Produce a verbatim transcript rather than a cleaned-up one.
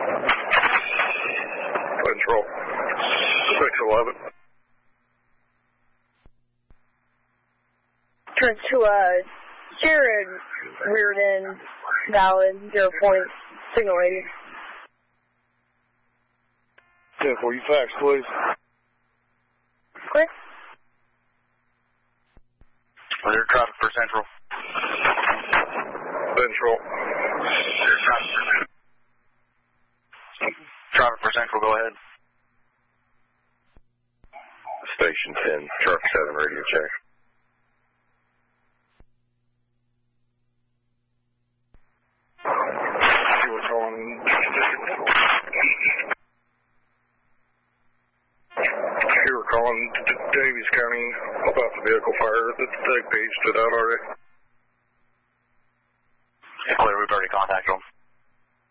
Control. six eleven. Turn to uh, Jared Reardon, valid, zero point, signal eighty. ten four, you fax, please. Quick. Clear traffic for Central. Central. Clear traffic for Central. Traffic for Central, go ahead. Station ten, Sharp seven, radio check. You were calling... You were calling Davies County about the vehicle fire. The tag page stood out already. Clear, we've already contacted them.